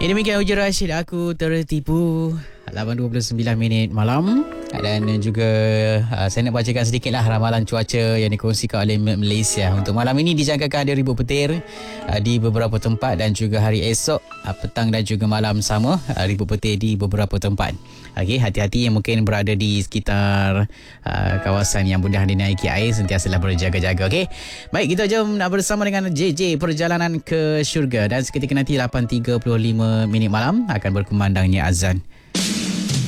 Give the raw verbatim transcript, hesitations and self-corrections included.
Ini demikian Uji Rashid, Aku Tertipu. lapan dua puluh sembilan minit malam. Dan juga uh, saya nak bacakan sedikitlah ramalan cuaca yang dikongsikan oleh Malaysia. Untuk malam ini dijangkakan ada ribut petir uh, di beberapa tempat, dan juga hari esok uh, petang dan juga malam sama uh, ribut petir di beberapa tempat. Okey, hati-hati yang mungkin berada di sekitar uh, kawasan yang mudah dinaiki air, sentiasalah berjaga-jaga. Okey. Baik, kita jom nak bersama dengan J J Perjalanan ke Syurga, dan seketika nanti lapan tiga puluh lima minit malam akan berkumandangnya azan